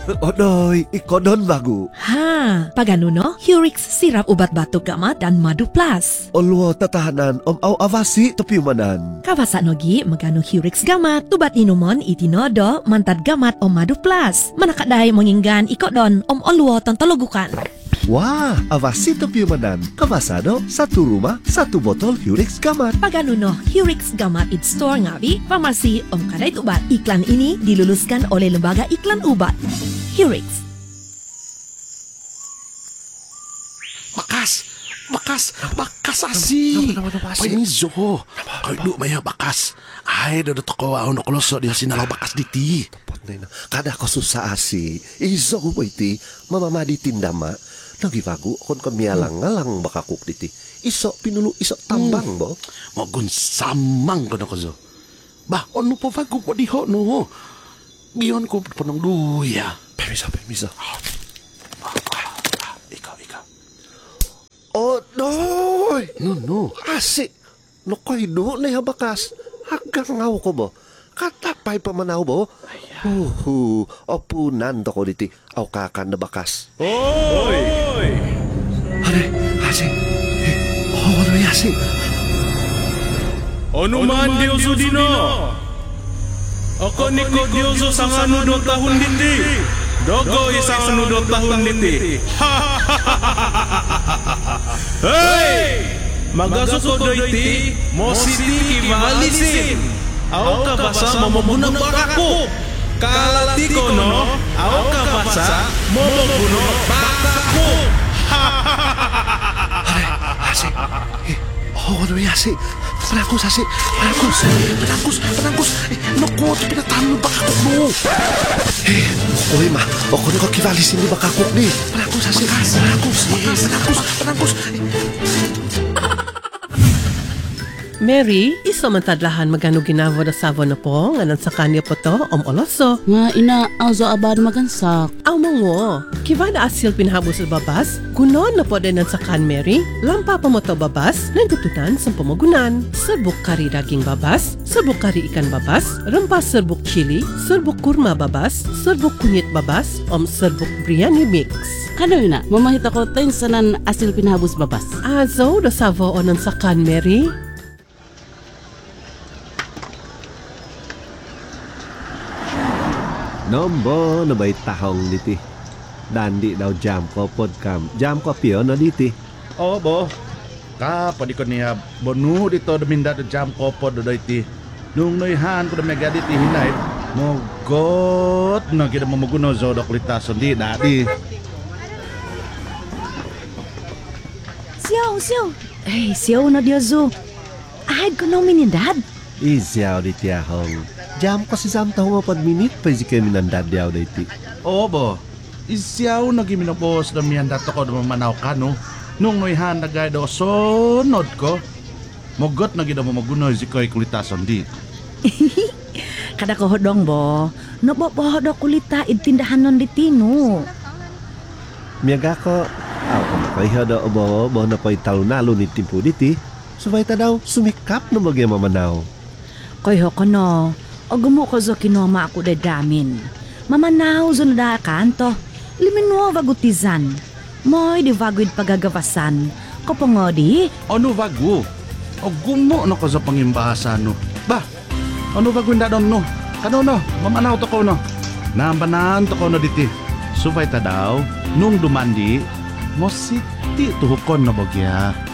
Odoy, ikodon bagu. Ha, paganuno, Hurix sirap ubat batuk gamat dan madu plus. Olwo tatahanan au avasi tapi manan. Kawasa nogi magano Hurix gamat, tubat inumon itinodo mantad gamat madu plus. Manakadai menginggan ikodon olwo tontologukan. Wah, avasi tapi manan. Kawasado, satu rumah, satu botol Hurix Gamat. Paganuno, Hurix Gamat in store ngawi, farmasi kadai ubat. Iklan ini diluluskan oleh Lembaga Iklan Obat. Hurix. Bakas asi. Nama Painizo. Kau maya bakas. Ay, dodo toko ako nakoloso dia sinalaw bakas diti. Kada ko susah asi. Izo ko iti, mamama di tindama. Lagi bagu, kon kamialang-ngalang bakakuk diti. Iso pinulu, iso tambang bo. Mogun samang ko na ko zo. Bah, ono po bagu po diho no. Biyon ko panong duya. Permiso. Ikaw. Oh, doy! No. Asik! No koy do na bakas. Hanggang ngaw ko bo. Katapay pa manaw bo. Opunan to ko diti. Aw kakan na bakas. Hoy! Are, asik. Ano asik? Ano man Diyoso dino? Ako niko Diyoso sang ano 2 tahun diti. Dogo isang ano 2 tahun diti. Hey! Magasuko doiti, mositi kivalisin. Aw ka basa mamubunog bakako. Kalati ko no, aw ka basa mamubunog bakako. Asik. Ano asik? Penangkus asik. Penangkus. Naku, pinatalo bakakuk mo. Oy ma, ako na kakivalisin ni bakakuk ni. Penangkus asik. Penangkus. Mary, iso man tadlahan magano ginavo da savo na po, nganan sa kanya po to, oloso. Nga ina, azo abad magansak. Aw mango, kiva na asil pinhabos sa babas, kunon na po din sa kan Mary, lampa pa mo to babas, nagtutunan sa pamagunan. Serbuk kari daging babas, serbuk kari ikan babas, rempah serbuk chili, serbuk kurma babas, serbuk kunyit babas, serbuk biryani mix. Kano ina, mamahita ko tayo sanan asil pinhabos babas. Azo da savo onan sa kan Mary. Nombo na ba'y tahong diti. Dandi daw jam ko podcast. Jam ko piyo na diti. Oh, bo. Pwede ko niya bonu dito daminda do jam kopo do iti. Nung noihan ko na mega diti hinay. Mogot na kita mamuguno zo do kulitason di dati. Siyaw. Siyaw na Diyoso. Ahad ko nung minindad. Isyaw diti ahong. Jam ko si Samtang nga minit pa si kami nandadyaw da iti. Oo, bo. Isyaw na giminapos na miyan dato ko na mamanaw ka, no? Nung noihan na gaya do sonod ko. Mogot na gina mo magunoy si ko'y kulitason di. Kada ko hodong bo. No bo hodong kulita itindahan non ditino. Miyaga ko, kung kayo da bo na pa'y talunalo ni timpo diti. Subay ta daw sumikap na magya mamanaw. Koy ko no. O gumo ko zo kinoma ako da damin. Mamanaw zo na da kanto. Liminwa vagutizan. Moy di vagwid pagagawasan. Kopongodi. Ano bago? O gumo na ko sa pangimbahasan, no? Ba? Ano bago na doon, no? Ano, no? Mamanaw to ko, no? Nambanaan to ko, no, diti. Subay ta daw, nung dumandi, mo siti tuhukon na bagya.